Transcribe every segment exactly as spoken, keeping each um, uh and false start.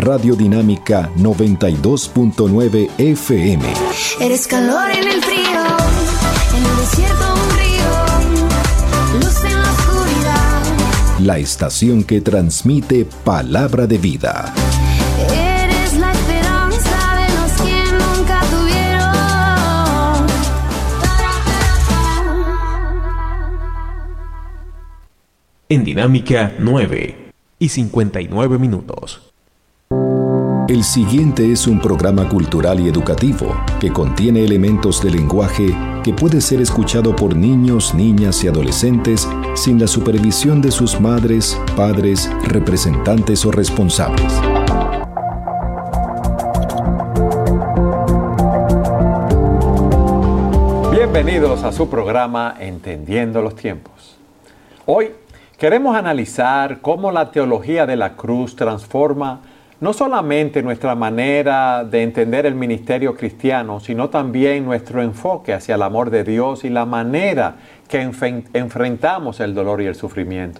Radio Dinámica noventa y dos punto nueve F M. Eres calor en el frío, en el desierto un río, luz en la oscuridad. La estación que transmite palabra de vida. Eres la esperanza de los que nunca tuvieron. En Dinámica nueve y cincuenta y nueve minutos. El siguiente es un programa cultural y educativo que contiene elementos de lenguaje que puede ser escuchado por niños, niñas y adolescentes sin la supervisión de sus madres, padres, representantes o responsables. Bienvenidos a su programa Entendiendo los Tiempos. Hoy queremos analizar cómo la teología de la cruz transforma no solamente nuestra manera de entender el ministerio cristiano, sino también nuestro enfoque hacia el amor de Dios y la manera que enf- enfrentamos el dolor y el sufrimiento.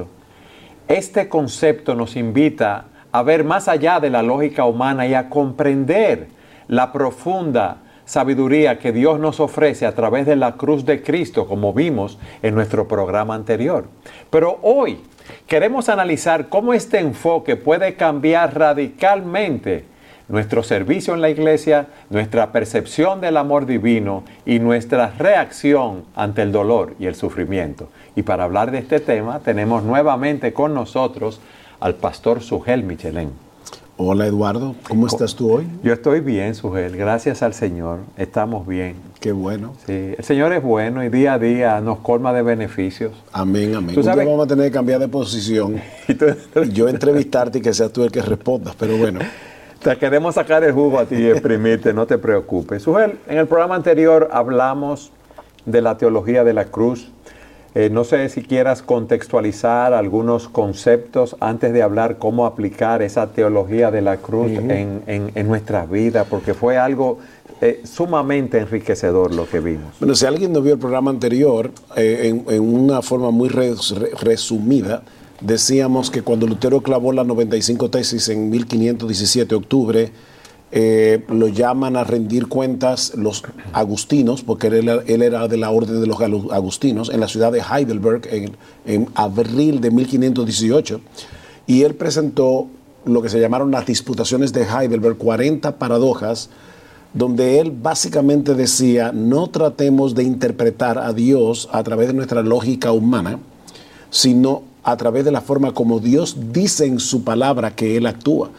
Este concepto nos invita a ver más allá de la lógica humana y a comprender la profunda sabiduría que Dios nos ofrece a través de la cruz de Cristo, como vimos en nuestro programa anterior. Pero hoy queremos analizar cómo este enfoque puede cambiar radicalmente nuestro servicio en la iglesia, nuestra percepción del amor divino y nuestra reacción ante el dolor y el sufrimiento. Y para hablar de este tema tenemos nuevamente con nosotros al pastor Sugel Michelén. Hola Eduardo, ¿cómo estás tú hoy? Yo estoy bien, Sugel, gracias al Señor, estamos bien. Qué bueno. Sí, el Señor es bueno y día a día nos colma de beneficios. Amén, amén. ¿Tú sabes? Un día vamos a tener que cambiar de posición y yo entrevistarte y que seas tú el que respondas, pero bueno. Te queremos sacar el jugo a ti y exprimirte, no te preocupes. Sugel, en el programa anterior hablamos de la teología de la cruz. Eh, no sé si quieras contextualizar algunos conceptos antes de hablar cómo aplicar esa teología de la cruz uh-huh. en, en, en nuestra vida, porque fue algo eh, sumamente enriquecedor lo que vimos. Bueno, si alguien no vio el programa anterior, eh, en, en una forma muy res, re, resumida, decíamos que cuando Lutero clavó las noventa y cinco tesis en mil quinientos diecisiete, octubre, Eh, lo llaman a rendir cuentas los agustinos, porque él, él era de la orden de los agustinos, en la ciudad de Heidelberg en, en abril de mil quinientos dieciocho, y él presentó lo que se llamaron las disputaciones de Heidelberg, cuarenta paradojas, donde él básicamente decía: no tratemos de interpretar a Dios a través de nuestra lógica humana, sino a través de la forma como Dios dice en su palabra que él actúa.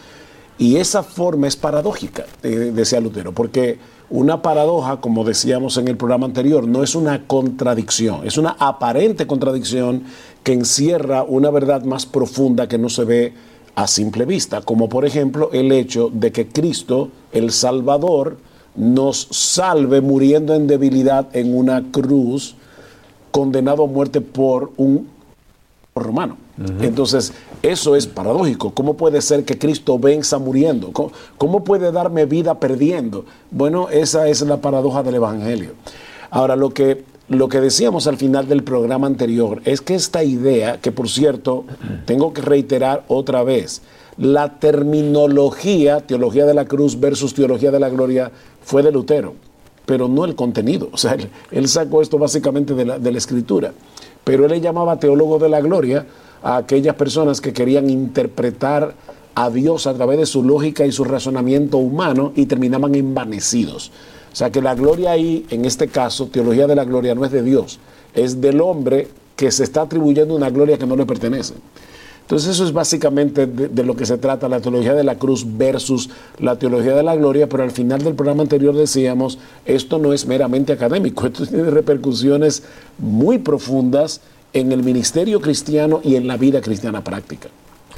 Y esa forma es paradójica, eh, decía Lutero, porque una paradoja, como decíamos en el programa anterior, no es una contradicción, es una aparente contradicción que encierra una verdad más profunda que no se ve a simple vista, como por ejemplo el hecho de que Cristo, el Salvador, nos salve muriendo en debilidad en una cruz, condenado a muerte por un romano. Uh-huh. Entonces, eso es paradójico. ¿Cómo puede ser que Cristo venza muriendo? ¿Cómo, ¿Cómo puede darme vida perdiendo? Bueno, esa es la paradoja del Evangelio. Ahora, lo que, lo que decíamos al final del programa anterior es que esta idea, que por cierto, tengo que reiterar otra vez, la terminología, teología de la cruz versus teología de la gloria, fue de Lutero, pero no el contenido. O sea, él, él sacó esto básicamente de la, de la Escritura. Pero él le llamaba teólogo de la gloria a aquellas personas que querían interpretar a Dios a través de su lógica y su razonamiento humano y terminaban envanecidos. O sea que la gloria ahí, en este caso, teología de la gloria, no es de Dios, es del hombre que se está atribuyendo una gloria que no le pertenece. Entonces eso es básicamente de, de lo que se trata la teología de la cruz versus la teología de la gloria, pero al final del programa anterior decíamos, esto no es meramente académico, esto tiene repercusiones muy profundas en el ministerio cristiano y en la vida cristiana práctica.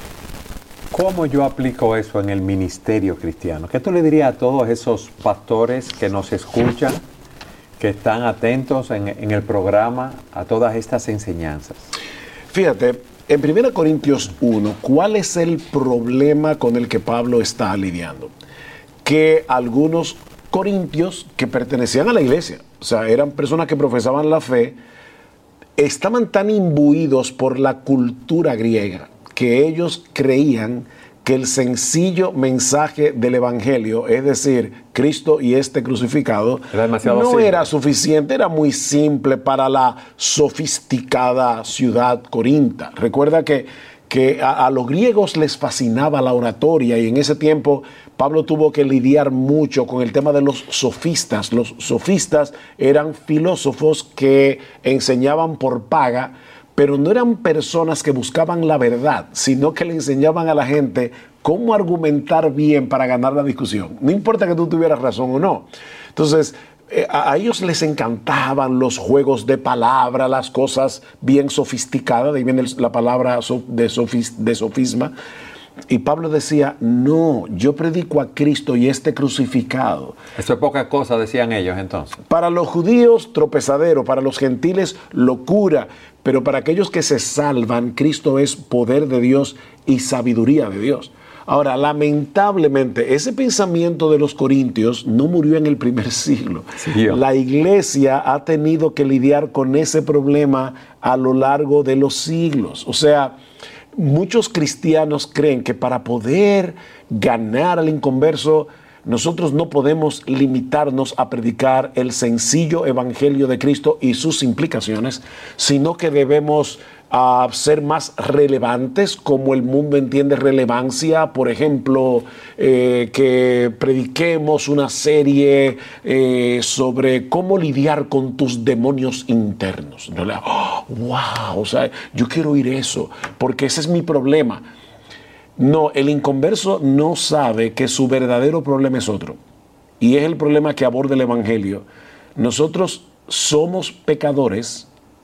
¿Cómo yo aplico eso en el ministerio cristiano? ¿Qué tú le dirías a todos esos pastores que nos escuchan, que están atentos en, en el programa a todas estas enseñanzas? Fíjate, en primera Corintios uno, ¿cuál es el problema con el que Pablo está lidiando? Que algunos corintios que pertenecían a la iglesia, o sea, eran personas que profesaban la fe, estaban tan imbuidos por la cultura griega que ellos creían que el sencillo mensaje del Evangelio, es decir, Cristo y este crucificado, era demasiado no simple. Era suficiente, era muy simple para la sofisticada ciudad corinta. Recuerda que, que a, a los griegos les fascinaba la oratoria y en ese tiempo Pablo tuvo que lidiar mucho con el tema de los sofistas. Los sofistas eran filósofos que enseñaban por paga, pero no eran personas que buscaban la verdad, sino que le enseñaban a la gente cómo argumentar bien para ganar la discusión. No importa que tú tuvieras razón o no. Entonces, eh, a, a ellos les encantaban los juegos de palabra, las cosas bien sofisticadas, de ahí viene la palabra so, de, sofis, de sofisma. Y Pablo decía, no, yo predico a Cristo y este crucificado. Eso es poca cosa, decían ellos entonces. Para los judíos, tropezadero, para los gentiles, locura, pero para aquellos que se salvan, Cristo es poder de Dios y sabiduría de Dios. Ahora, lamentablemente, ese pensamiento de los corintios no murió en el primer siglo. Sí, la iglesia ha tenido que lidiar con ese problema a lo largo de los siglos. O sea, muchos cristianos creen que para poder ganar al inconverso, nosotros no podemos limitarnos a predicar el sencillo evangelio de Cristo y sus implicaciones, sino que debemos uh, ser más relevantes, como el mundo entiende relevancia. Por ejemplo, eh, que prediquemos una serie eh, sobre cómo lidiar con tus demonios internos. Yo le digo, oh, wow, o sea, yo quiero oír eso, porque ese es mi problema. No, el inconverso no sabe que su verdadero problema es otro. Y es el problema que aborda el Evangelio. Nosotros somos pecadores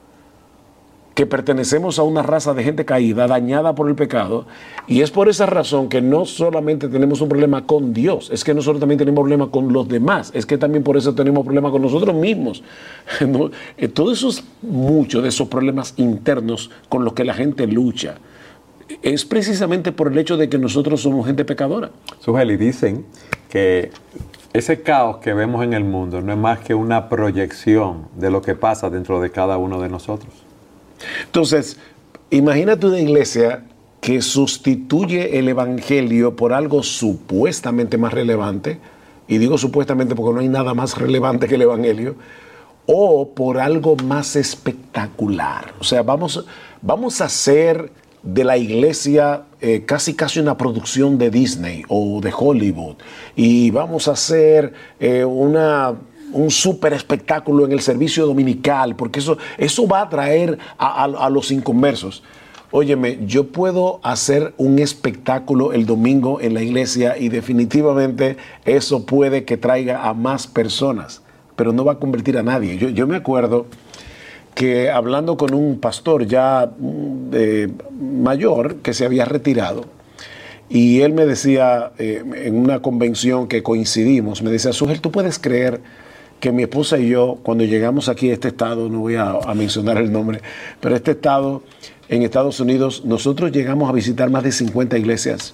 que pertenecemos a una raza de gente caída, dañada por el pecado. Y es por esa razón que no solamente tenemos un problema con Dios, es que nosotros también tenemos un problema con los demás. Es que también por eso tenemos problemas con nosotros mismos. ¿No? Todo eso es mucho de esos problemas internos con los que la gente lucha. Es precisamente por el hecho de que nosotros somos gente pecadora. Sugeli, dicen que ese caos que vemos en el mundo no es más que una proyección de lo que pasa dentro de cada uno de nosotros. Entonces, imagínate una iglesia que sustituye el evangelio por algo supuestamente más relevante, y digo supuestamente porque no hay nada más relevante que el evangelio, o por algo más espectacular. O sea, vamos, vamos a hacer de la iglesia eh, casi casi una producción de Disney o de Hollywood, y vamos a hacer eh, una, un súper espectáculo en el servicio dominical, porque eso, eso va a atraer a, a, a los inconversos. Óyeme, yo puedo hacer un espectáculo el domingo en la iglesia y definitivamente eso puede que traiga a más personas, pero no va a convertir a nadie. Yo, yo me acuerdo que hablando con un pastor ya eh, mayor que se había retirado, y él me decía eh, en una convención que coincidimos, me decía, Sugel, ¿tú puedes creer que mi esposa y yo, cuando llegamos aquí a este estado, no voy a, a mencionar el nombre, pero este estado en Estados Unidos, nosotros llegamos a visitar más de cincuenta iglesias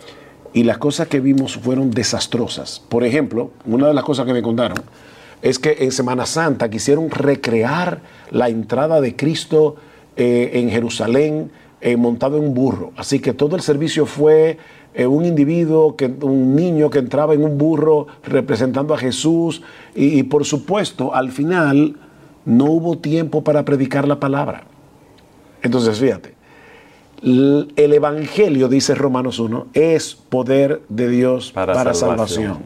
y las cosas que vimos fueron desastrosas? Por ejemplo, una de las cosas que me contaron es que en Semana Santa quisieron recrear la entrada de Cristo eh, en Jerusalén eh, montado en un burro. Así que todo el servicio fue eh, un individuo, que, un niño que entraba en un burro representando a Jesús. Y, y por supuesto, al final no hubo tiempo para predicar la palabra. Entonces, fíjate, el Evangelio, dice Romanos uno, es poder de Dios para, para salvación. salvación.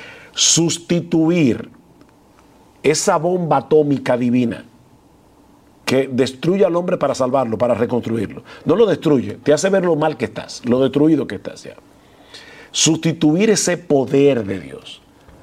Sustituir esa bomba atómica divina que destruye al hombre para salvarlo, para reconstruirlo. No lo destruye, te hace ver lo mal que estás, lo destruido que estás ya. Sustituir ese poder de Dios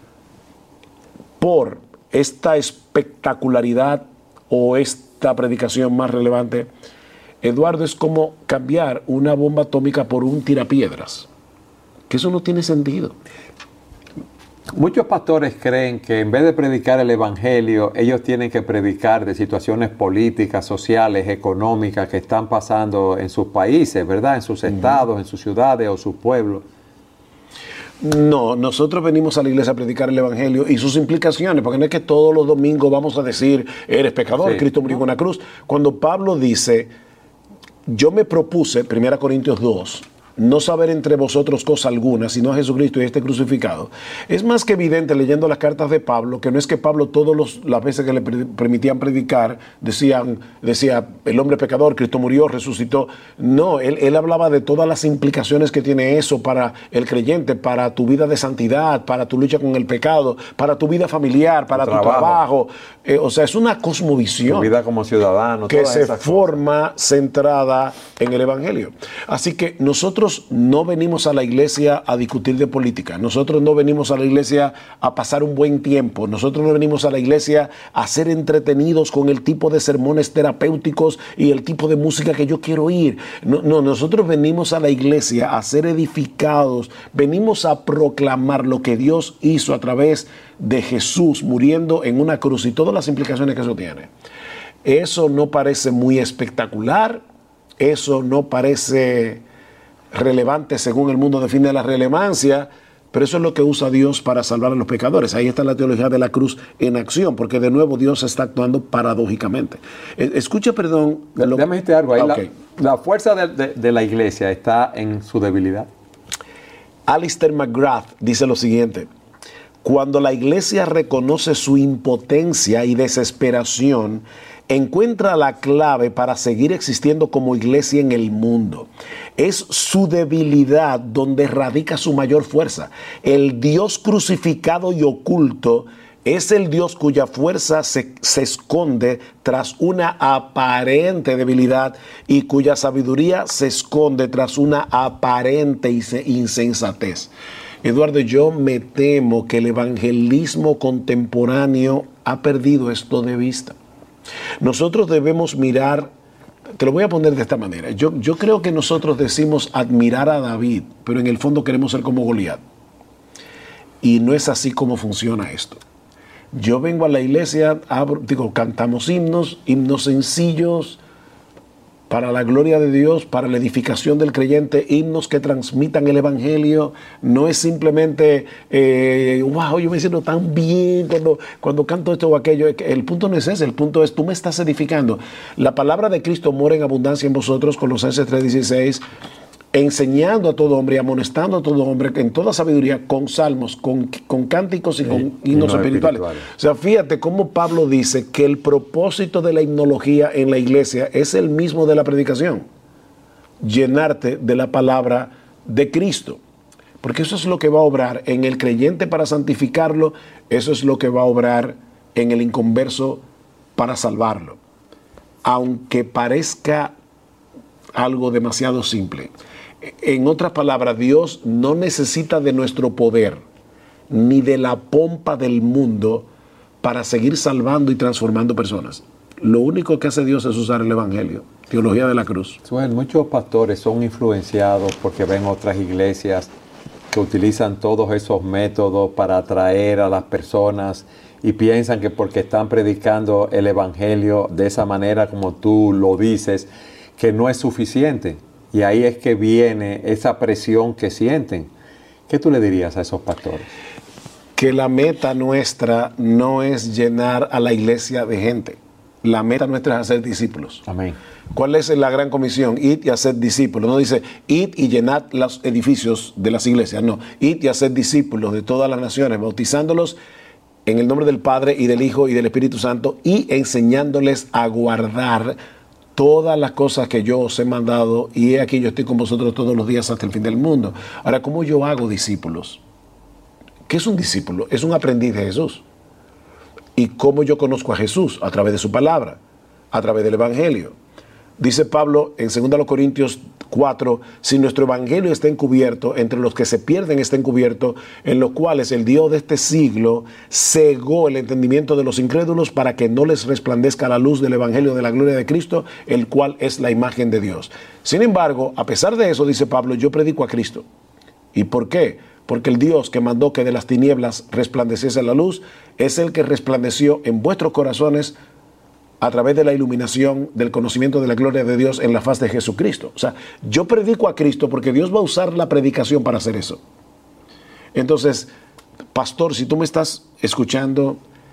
por esta espectacularidad o esta predicación más relevante, Eduardo, es como cambiar una bomba atómica por un tirapiedras, que eso no tiene sentido. Muchos pastores creen que en vez de predicar el evangelio, ellos tienen que predicar de situaciones políticas, sociales, económicas que están pasando en sus países, ¿verdad? En sus estados, uh-huh. en sus ciudades o sus pueblos. No, nosotros venimos a la iglesia a predicar el evangelio y sus implicaciones, porque no es que todos los domingos vamos a decir, eres pecador, sí. Cristo murió en una cruz. Cuando Pablo dice, yo me propuse, primera Corintios dos, no saber entre vosotros cosa alguna, sino a Jesucristo y este crucificado. Es más que evidente leyendo las cartas de Pablo, que no es que Pablo todas las veces que le pre- permitían predicar, decían, decía, el hombre pecador, Cristo murió, resucitó. No, él, él hablaba de todas las implicaciones que tiene eso para el creyente, para tu vida de santidad, para tu lucha con el pecado, para tu vida familiar, para tu, tu trabajo. trabajo. Eh, o sea, es una cosmovisión. Tu vida como ciudadano. Que se forma cosas. centrada en el Evangelio. Así que nosotros no venimos a la iglesia a discutir de política, nosotros no venimos a la iglesia a pasar un buen tiempo, nosotros no venimos a la iglesia a ser entretenidos con el tipo de sermones terapéuticos y el tipo de música que yo quiero oír. No, no, nosotros venimos a la iglesia a ser edificados, venimos a proclamar lo que Dios hizo a través de Jesús muriendo en una cruz y todas las implicaciones que eso tiene. Eso no parece muy espectacular, eso no parece relevante según el mundo define la relevancia, pero eso es lo que usa Dios para salvar a los pecadores. Ahí está la teología de la cruz en acción, porque de nuevo Dios está actuando paradójicamente. Escucha, perdón. Lo... Déjame decirte algo ahí. Okay. La, la fuerza de, de, de la iglesia está en su debilidad. Alistair McGrath dice lo siguiente: cuando la iglesia reconoce su impotencia y desesperación, encuentra la clave para seguir existiendo como iglesia en el mundo. Es su debilidad donde radica su mayor fuerza. El Dios crucificado y oculto es el Dios cuya fuerza se, se esconde tras una aparente debilidad y cuya sabiduría se esconde tras una aparente insensatez. Eduardo, yo me temo que el evangelismo contemporáneo ha perdido esto de vista. Nosotros debemos mirar, te lo voy a poner de esta manera, yo, yo creo que nosotros decimos admirar a David, pero en el fondo queremos ser como Goliat. Y no es así como funciona esto. Yo vengo a la iglesia, abro, digo, cantamos himnos, himnos sencillos, para la gloria de Dios, para la edificación del creyente, himnos que transmitan el evangelio. No es simplemente, eh, wow, yo me siento tan bien cuando, cuando canto esto o aquello. El punto no es ese, el punto es, tú me estás edificando. La palabra de Cristo mora en abundancia en vosotros, Colosenses tres dieciséis, enseñando a todo hombre y amonestando a todo hombre en toda sabiduría, con salmos, con, con cánticos y con sí, himnos espirituales. espirituales. O sea, fíjate cómo Pablo dice que el propósito de la himnología en la iglesia es el mismo de la predicación: llenarte de la palabra de Cristo. Porque eso es lo que va a obrar en el creyente para santificarlo, eso es lo que va a obrar en el inconverso para salvarlo. Aunque parezca algo demasiado simple. En otras palabras, Dios no necesita de nuestro poder ni de la pompa del mundo para seguir salvando y transformando personas. Lo único que hace Dios es usar el evangelio, teología de la cruz. Bueno, muchos pastores son influenciados porque ven otras iglesias que utilizan todos esos métodos para atraer a las personas y piensan que porque están predicando el evangelio de esa manera como tú lo dices, que no es suficiente. Y ahí es que viene esa presión que sienten. ¿Qué tú le dirías a esos pastores? Que la meta nuestra no es llenar a la iglesia de gente. La meta nuestra es hacer discípulos. Amén. ¿Cuál es la gran comisión? Id y hacer discípulos. No dice id y llenad los edificios de las iglesias. No, id y hacer discípulos de todas las naciones, bautizándolos en el nombre del Padre y del Hijo y del Espíritu Santo y enseñándoles a guardar todas las cosas que yo os he mandado, y he aquí yo estoy con vosotros todos los días hasta el fin del mundo. Ahora, ¿cómo yo hago discípulos? ¿Qué es un discípulo? Es un aprendiz de Jesús. ¿Y cómo yo conozco a Jesús? A través de su palabra, a través del evangelio. Dice Pablo en dos Corintios cuatro, si nuestro evangelio está encubierto, entre los que se pierden está encubierto, en los cuales el Dios de este siglo cegó el entendimiento de los incrédulos para que no les resplandezca la luz del evangelio de la gloria de Cristo, el cual es la imagen de Dios. Sin embargo, a pesar de eso, dice Pablo, yo predico a Cristo. ¿Y por qué? Porque el Dios que mandó que de las tinieblas resplandeciese la luz, es el que resplandeció en vuestros corazones a través de la iluminación del conocimiento de la gloria de Dios en la faz de Jesucristo. O sea, yo predico a Cristo porque Dios va a usar la predicación para hacer eso. Entonces, pastor, si tú me estás escuchando,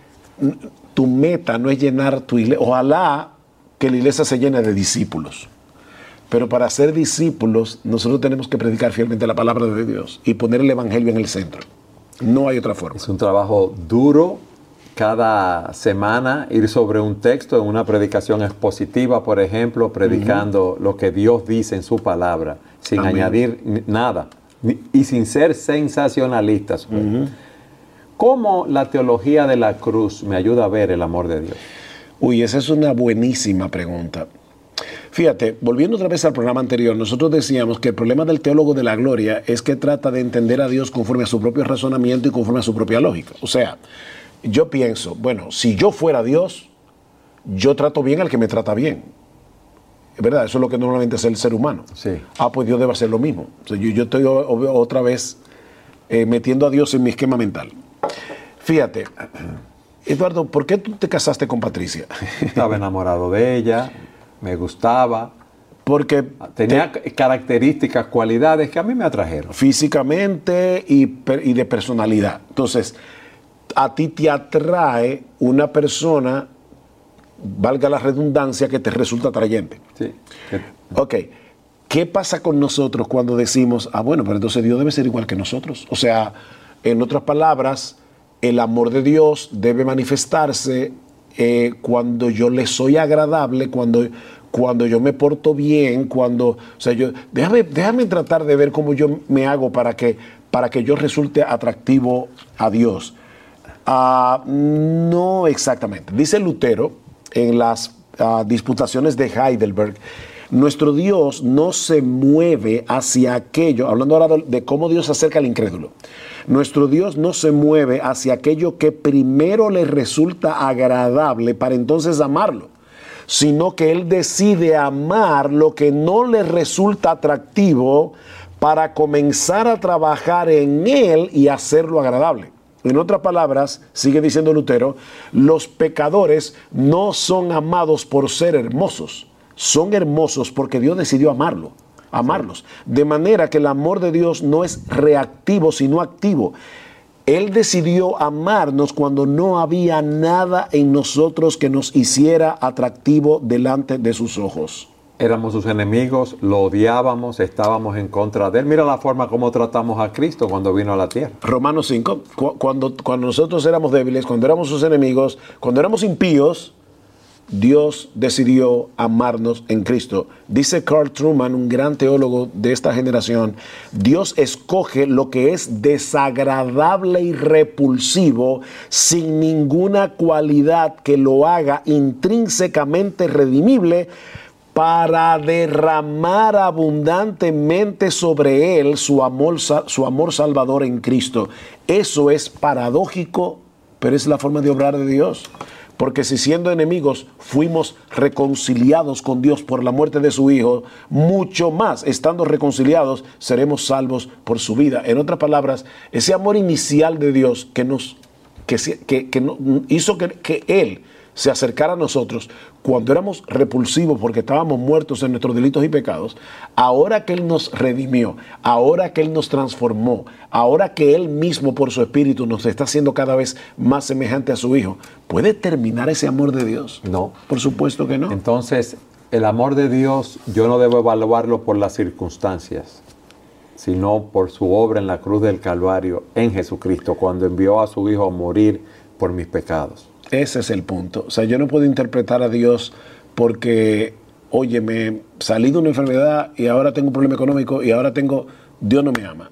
tu meta no es llenar tu iglesia. Ojalá que la iglesia se llene de discípulos. Pero para ser discípulos, nosotros tenemos que predicar fielmente la palabra de Dios y poner el evangelio en el centro. No hay otra forma. Es un trabajo duro. Cada semana ir sobre un texto en una predicación expositiva, por ejemplo, predicando uh-huh. lo que Dios dice en su palabra, sin Amén. añadir nada y sin ser sensacionalistas. Uh-huh. ¿Cómo la teología de la cruz me ayuda a ver el amor de Dios? Uy, esa es una buenísima pregunta. Fíjate, volviendo otra vez al programa anterior, nosotros decíamos que el problema del teólogo de la gloria es que trata de entender a Dios conforme a su propio razonamiento y conforme a su propia lógica. O sea, yo pienso, bueno, si yo fuera Dios, yo trato bien al que me trata bien. Es verdad, eso es lo que normalmente es el ser humano. Sí. Ah, pues Dios debe hacer lo mismo. O sea, yo, yo estoy o, o, otra vez eh, metiendo a Dios en mi esquema mental. Fíjate, Eduardo, ¿por qué tú te casaste con Patricia? Estaba enamorado de ella, me gustaba. Porque tenía te, características, cualidades que a mí me atrajeron. Físicamente y, y de personalidad. Entonces, a ti te atrae una persona, valga la redundancia, que te resulta atrayente. Sí. Ok. ¿Qué pasa con nosotros cuando decimos, ah, bueno, pero entonces Dios debe ser igual que nosotros? O sea, en otras palabras, el amor de Dios debe manifestarse eh, cuando yo le soy agradable, cuando, cuando yo me porto bien, cuando, o sea, yo, déjame, déjame tratar de ver cómo yo me hago para que, para que yo resulte atractivo a Dios. Uh, no exactamente. Dice Lutero en las uh, disputaciones de Heidelberg, nuestro Dios no se mueve hacia aquello, hablando ahora de, de cómo Dios se acerca al incrédulo, nuestro Dios no se mueve hacia aquello que primero le resulta agradable para entonces amarlo, sino que Él decide amar lo que no le resulta atractivo para comenzar a trabajar en Él y hacerlo agradable. En otras palabras, sigue diciendo Lutero, los pecadores no son amados por ser hermosos, son hermosos porque Dios decidió amarlo, amarlos. De manera que el amor de Dios no es reactivo, sino activo. Él decidió amarnos cuando no había nada en nosotros que nos hiciera atractivo delante de sus ojos. Éramos sus enemigos, lo odiábamos, estábamos en contra de él. Mira la forma como tratamos a Cristo cuando vino a la tierra. Romanos cinco, cu- cuando, cuando nosotros éramos débiles, cuando éramos sus enemigos, cuando éramos impíos, Dios decidió amarnos en Cristo. Dice Carl Truman, un gran teólogo de esta generación, Dios escoge lo que es desagradable y repulsivo sin ninguna cualidad que lo haga intrínsecamente redimible, para derramar abundantemente sobre él su amor, su amor salvador en Cristo. Eso es paradójico, pero es la forma de obrar de Dios. Porque si siendo enemigos fuimos reconciliados con Dios por la muerte de su Hijo, mucho más, estando reconciliados, seremos salvos por su vida. En otras palabras, ese amor inicial de Dios que nos que, que, que no, hizo que, que Él se acercara a nosotros cuando éramos repulsivos porque estábamos muertos en nuestros delitos y pecados, ahora que Él nos redimió, ahora que Él nos transformó, ahora que Él mismo por su Espíritu nos está haciendo cada vez más semejante a su Hijo, ¿puede terminar ese amor de Dios? No. Por supuesto que no. Entonces, el amor de Dios yo no debo evaluarlo por las circunstancias, sino por su obra en la cruz del Calvario en Jesucristo, cuando envió a su Hijo a morir por mis pecados. Ese es el punto. O sea, yo no puedo interpretar a Dios porque, oye, me salí de una enfermedad y ahora tengo un problema económico y ahora tengo, Dios no me ama.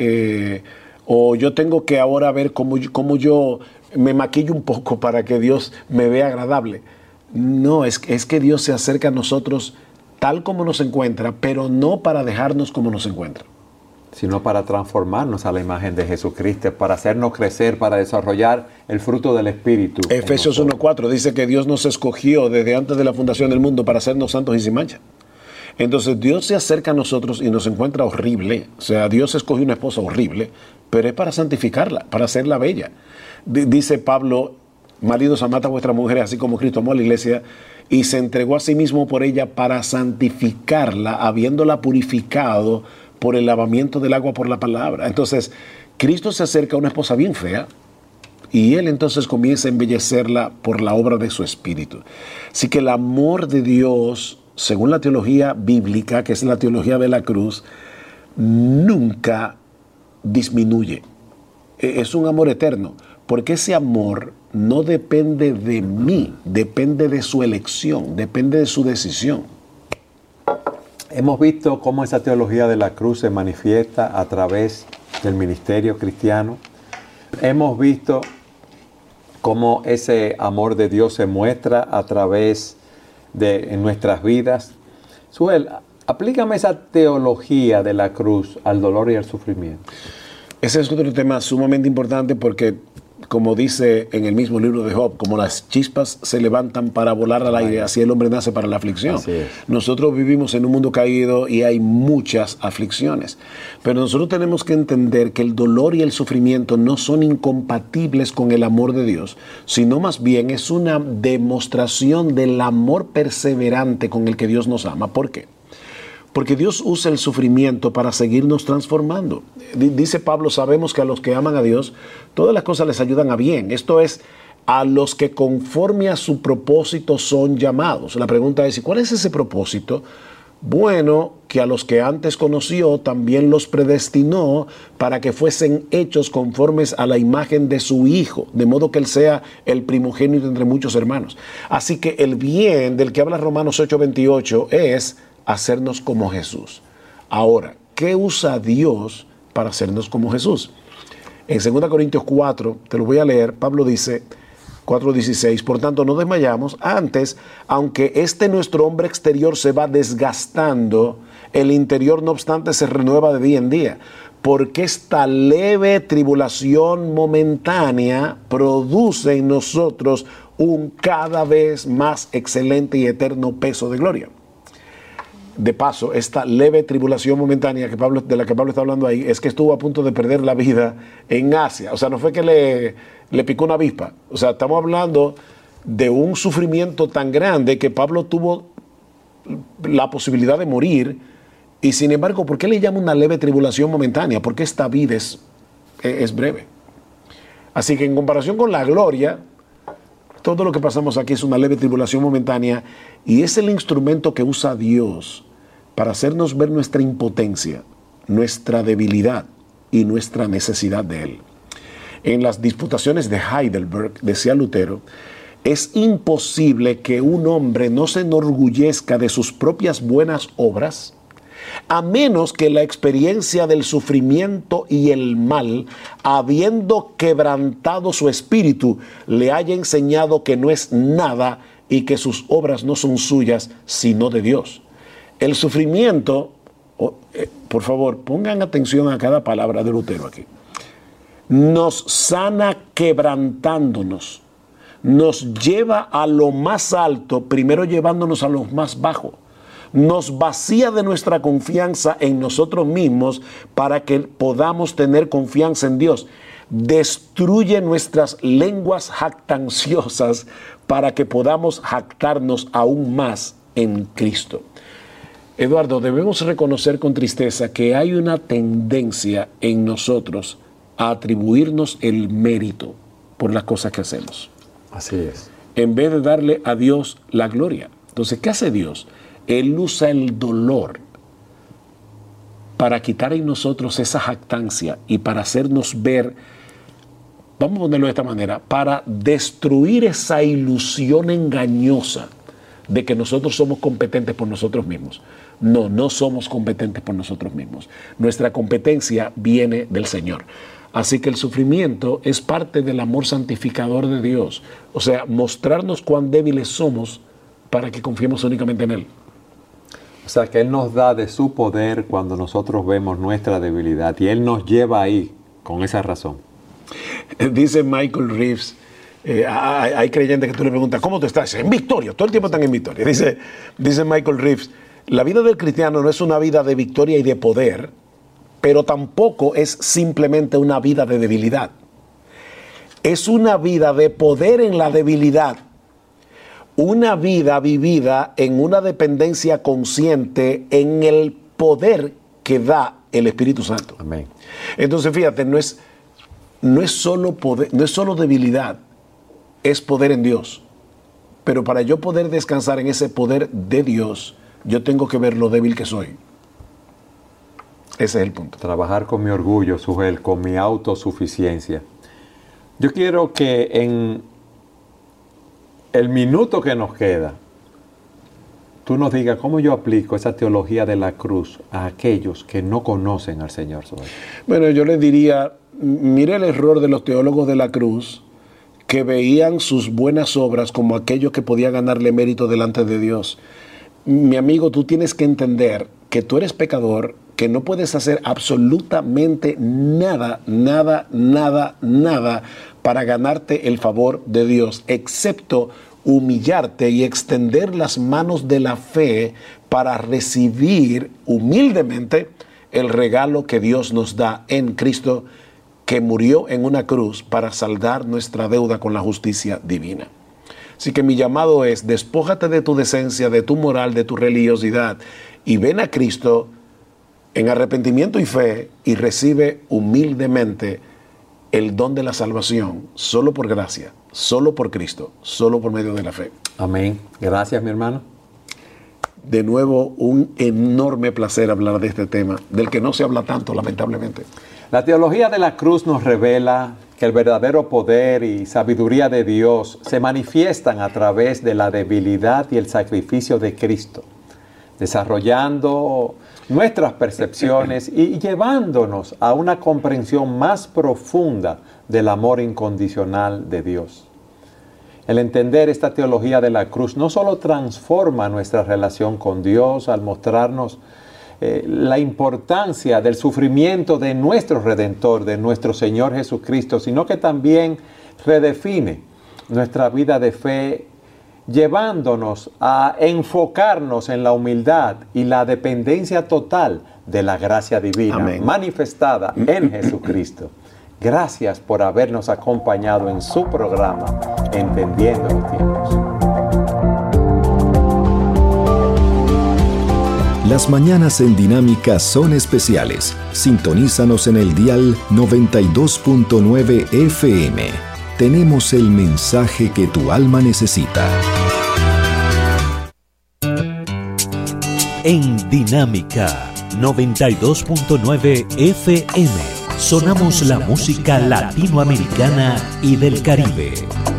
Eh, o yo tengo que ahora ver cómo, cómo yo me maquillo un poco para que Dios me vea agradable. No, es, es que Dios se acerca a nosotros tal como nos encuentra, pero no para dejarnos como nos encuentra, sino para transformarnos a la imagen de Jesucristo, para hacernos crecer, para desarrollar el fruto del Espíritu. Efesios uno cuatro dice que Dios nos escogió desde antes de la fundación del mundo para hacernos santos y sin mancha. Entonces Dios se acerca a nosotros y nos encuentra horrible. O sea, Dios escogió una esposa horrible, pero es para santificarla, para hacerla bella. D- dice Pablo, maridos, amad a vuestras mujeres, así como Cristo amó a la iglesia, y se entregó a sí mismo por ella para santificarla, habiéndola purificado por el lavamiento del agua por la palabra. Entonces, Cristo se acerca a una esposa bien fea y Él entonces comienza a embellecerla por la obra de su Espíritu. Así que el amor de Dios según la teología bíblica, que es la teología de la cruz, nunca disminuye. Es un amor eterno, porque ese amor no depende de mí, depende de su elección, depende de su decisión. Hemos visto cómo esa teología de la cruz se manifiesta a través del ministerio cristiano. Hemos visto cómo ese amor de Dios se muestra a través de en nuestras vidas. Suel, aplícame esa teología de la cruz al dolor y al sufrimiento. Ese es otro tema sumamente importante porque, como dice en el mismo libro de Job, como las chispas se levantan para volar al aire, así el hombre nace para la aflicción. Así es. Nosotros vivimos en un mundo caído y hay muchas aflicciones. Pero nosotros tenemos que entender que el dolor y el sufrimiento no son incompatibles con el amor de Dios, sino más bien es una demostración del amor perseverante con el que Dios nos ama. ¿Por qué? Porque Dios usa el sufrimiento para seguirnos transformando. Dice Pablo, sabemos que a los que aman a Dios, todas las cosas les ayudan a bien. Esto es, a los que conforme a su propósito son llamados. La pregunta es, ¿y cuál es ese propósito? Bueno, que a los que antes conoció también los predestinó para que fuesen hechos conformes a la imagen de su Hijo, de modo que Él sea el primogénito entre muchos hermanos. Así que el bien del que habla Romanos ocho veintiocho es hacernos como Jesús. Ahora, ¿qué usa Dios para hacernos como Jesús? En segunda Corintios cuatro, te lo voy a leer, Pablo dice, cuatro dieciséis, por tanto no desmayamos, antes, aunque este nuestro hombre exterior se va desgastando, el interior no obstante se renueva de día en día, porque esta leve tribulación momentánea produce en nosotros un cada vez más excelente y eterno peso de gloria. De paso, esta leve tribulación momentánea que Pablo, de la que Pablo está hablando ahí, es que estuvo a punto de perder la vida en Asia. O sea, no fue que le, le picó una avispa. O sea, estamos hablando de un sufrimiento tan grande que Pablo tuvo la posibilidad de morir. Y sin embargo, ¿por qué le llama una leve tribulación momentánea? Porque esta vida es, es breve. Así que en comparación con la gloria, todo lo que pasamos aquí es una leve tribulación momentánea y es el instrumento que usa Dios para hacernos ver nuestra impotencia, nuestra debilidad y nuestra necesidad de Él. En las disputaciones de Heidelberg, decía Lutero, es imposible que un hombre no se enorgullezca de sus propias buenas obras, a menos que la experiencia del sufrimiento y el mal, habiendo quebrantado su espíritu, le haya enseñado que no es nada y que sus obras no son suyas, sino de Dios. El sufrimiento, oh, eh, por favor, pongan atención a cada palabra de Lutero aquí, nos sana quebrantándonos, nos lleva a lo más alto, primero llevándonos a lo más bajo. Nos vacía de nuestra confianza en nosotros mismos para que podamos tener confianza en Dios. Destruye nuestras lenguas jactanciosas para que podamos jactarnos aún más en Cristo. Eduardo, debemos reconocer con tristeza que hay una tendencia en nosotros a atribuirnos el mérito por las cosas que hacemos. Así es. En vez de darle a Dios la gloria. Entonces, ¿qué hace Dios? Él usa el dolor para quitar en nosotros esa jactancia y para hacernos ver, vamos a ponerlo de esta manera, para destruir esa ilusión engañosa de que nosotros somos competentes por nosotros mismos. No, no somos competentes por nosotros mismos. Nuestra competencia viene del Señor. Así que el sufrimiento es parte del amor santificador de Dios. O sea, mostrarnos cuán débiles somos para que confiemos únicamente en Él. O sea, que Él nos da de su poder cuando nosotros vemos nuestra debilidad y Él nos lleva ahí con esa razón. Dice Michael Reeves, eh, hay, hay creyentes que tú le preguntas, ¿cómo tú estás? En victoria, todo el tiempo están en victoria. Dice, dice Michael Reeves, la vida del cristiano no es una vida de victoria y de poder, pero tampoco es simplemente una vida de debilidad. Es una vida de poder en la debilidad. Una vida vivida en una dependencia consciente en el poder que da el Espíritu Santo. Amén. Entonces, fíjate, no es, no es solo poder, no es solo debilidad, es poder en Dios. Pero para yo poder descansar en ese poder de Dios, yo tengo que ver lo débil que soy. Ese es el punto. Trabajar con mi orgullo, Sujel, con mi autosuficiencia. Yo quiero que en el minuto que nos queda, tú nos digas cómo yo aplico esa teología de la cruz a aquellos que no conocen al Señor. Sujel. Bueno, yo les diría, mire el error de los teólogos de la cruz, que veían sus buenas obras como aquellos que podían ganarle mérito delante de Dios. Mi amigo, tú tienes que entender que tú eres pecador, que no puedes hacer absolutamente nada, nada, nada, nada para ganarte el favor de Dios, excepto humillarte y extender las manos de la fe para recibir humildemente el regalo que Dios nos da en Cristo, que murió en una cruz para saldar nuestra deuda con la justicia divina. Así que mi llamado es, despójate de tu decencia, de tu moral, de tu religiosidad, y ven a Cristo en arrepentimiento y fe y recibe humildemente el don de la salvación, solo por gracia, solo por Cristo, solo por medio de la fe. Amén. Gracias, mi hermano. De nuevo, un enorme placer hablar de este tema, del que no se habla tanto, lamentablemente. La teología de la cruz nos revela que el verdadero poder y sabiduría de Dios se manifiestan a través de la debilidad y el sacrificio de Cristo, desarrollando nuestras percepciones y llevándonos a una comprensión más profunda del amor incondicional de Dios. El entender esta teología de la cruz no solo transforma nuestra relación con Dios al mostrarnos eh, la importancia del sufrimiento de nuestro Redentor, de nuestro Señor Jesucristo, sino que también redefine nuestra vida de fe, llevándonos a enfocarnos en la humildad y la dependencia total de la gracia divina. Amén. Manifestada en Jesucristo. Gracias por habernos acompañado en su programa Entendiendo los Tiempos. Las mañanas en Dinámica son especiales. Sintonízanos en el dial noventa y dos punto nueve F M. Tenemos el mensaje que tu alma necesita. En Dinámica noventa y dos punto nueve F M sonamos la música latinoamericana y del Caribe.